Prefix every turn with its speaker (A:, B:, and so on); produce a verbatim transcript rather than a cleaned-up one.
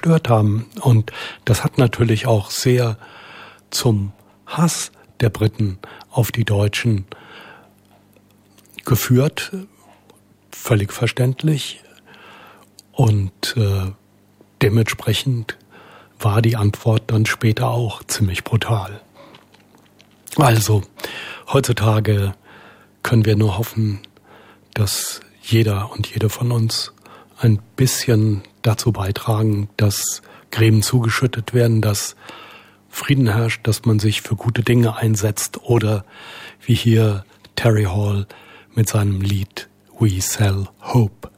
A: zerstört haben. Und das hat natürlich auch sehr zum Hass der Briten auf die Deutschen geführt, völlig verständlich. Und äh, dementsprechend war die Antwort dann später auch ziemlich brutal. Also, heutzutage können wir nur hoffen, dass jeder und jede von uns ein bisschen dazu beitragen, dass Gräben zugeschüttet werden, dass Frieden herrscht, dass man sich für gute Dinge einsetzt oder wie hier Terry Hall mit seinem Lied We Sell Hope.